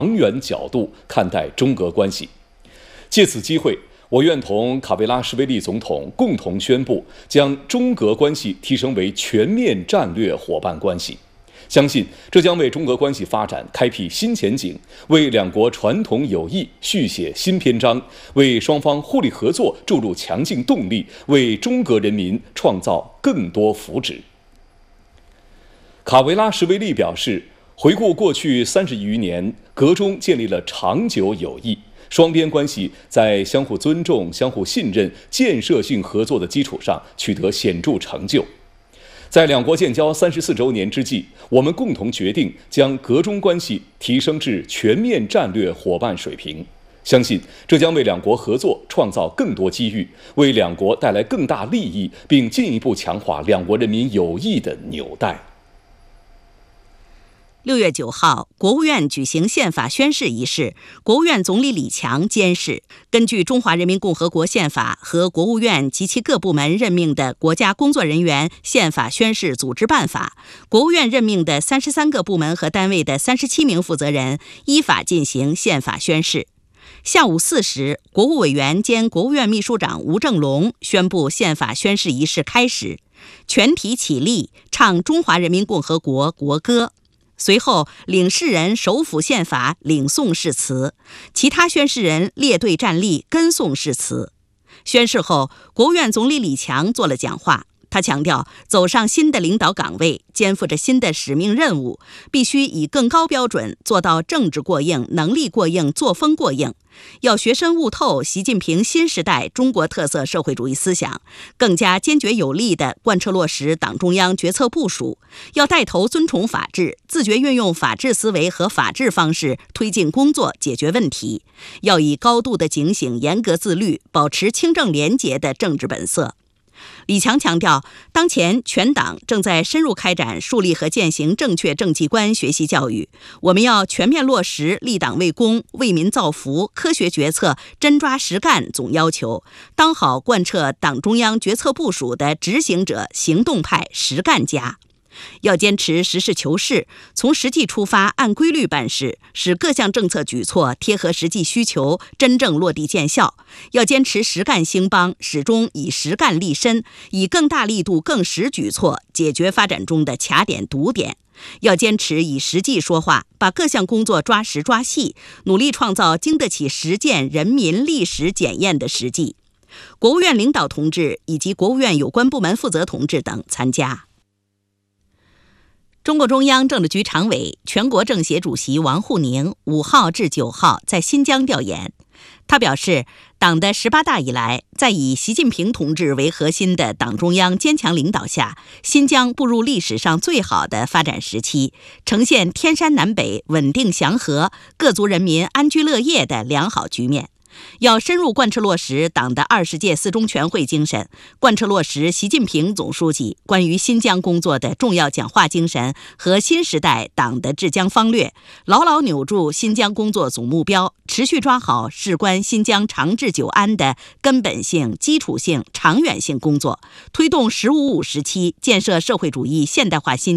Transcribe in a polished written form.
长远角度看待中俄关系。借此机会，我愿同卡维拉什维利总统共同宣布，将中俄关系提升为全面战略伙伴关系。相信这将为中俄关系发展开辟新前景，为两国传统友谊续写新篇章，为双方互利合作注入强劲动力，为中俄人民创造更多福祉。卡维拉什维利表示，回顾过去30余年，俄中建立了长久友谊，双边关系在相互尊重、相互信任、建设性合作的基础上取得显著成就。在两国建交34周年之际，我们共同决定将俄中关系提升至全面战略伙伴水平。相信这将为两国合作创造更多机遇，为两国带来更大利益，并进一步强化两国人民友谊的纽带。 6月9号，国务院举行宪法宣誓仪式，国务院总理李强监誓，根据《中华人民共和国宪法》和国务院及其各部门任命的国家工作人员宪法宣誓组织办法，国务院任命的33个部门和单位的37名负责人依法进行宪法宣誓。下午4时，国务委员兼国务院秘书长吴政龙宣布宪法宣誓仪式开始，全体起立，唱中华人民共和国国歌。随后，领誓人手抚宪法，领诵誓词，其他宣誓人列队站立，跟诵誓词。宣誓后，国务院总理李强做了讲话。他强调，走上新的领导岗位，肩负着新的使命任务，必须以更高标准做到政治过硬、能力过硬、作风过硬。要学深悟透习近平新时代中国特色社会主义思想，更加坚决有力地贯彻落实党中央决策部署。要带头尊崇法治，自觉运用法治思维和法治方式推进工作、解决问题。要以高度的警醒、严格自律，保持清正廉洁的政治本色。李强强调，当前全党正在深入开展树立和践行正确政绩观学习教育，我们要全面落实立党为公、为民造福、科学决策、真抓实干总要求，当好贯彻党中央决策部署的执行者、行动派、实干家。要坚持实事求是，从实际出发，按规律办事，使各项政策举措贴合实际需求，真正落地见效。要坚持实干兴邦，始终以实干立身，以更大力度、更实举措解决发展中的卡点堵点。要坚持以实际说话，把各项工作抓实抓细，努力创造经得起实践、人民历史检验的实际。国务院领导同志以及国务院有关部门负责同志等参加。中共中央政治局常委、全国政协主席王沪宁5号至9号在新疆调研。他表示，党的18大以来，在以习近平同志为核心的党中央坚强领导下，新疆步入历史上最好的发展时期，呈现天山南北、稳定祥和、各族人民安居乐业的良好局面。要深入贯彻落实党的20届4中全会精神，贯彻落实习近平总书记关于新疆工作的重要讲话精神和新时代党的治疆方略，牢牢扭住新疆工作总目标，持续抓好事关新疆长治久安的根本性、基础性、长远性工作，推动“十五五”时期建设社会主义现代化新